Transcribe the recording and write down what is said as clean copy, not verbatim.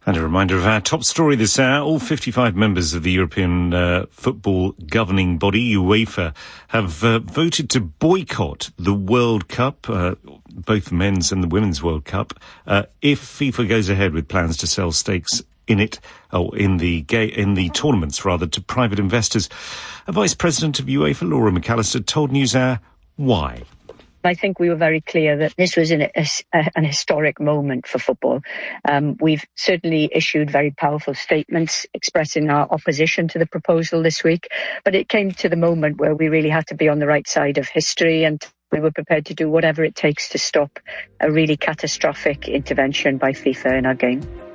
And a reminder of our top story this hour. All 55 members of the European football governing body, UEFA, have voted to boycott the World Cup, both the men's and the women's World Cup, if FIFA goes ahead with plans to sell stakes in it, or in the tournaments, rather, to private investors. A Vice President of UEFA, Laura McAllister, told NewsHour why. I think we were very clear that this was an historic moment for football. We've certainly issued very powerful statements expressing our opposition to the proposal this week, but it came to the moment where we really had to be on the right side of history, and we were prepared to do whatever it takes to stop a really catastrophic intervention by FIFA in our game.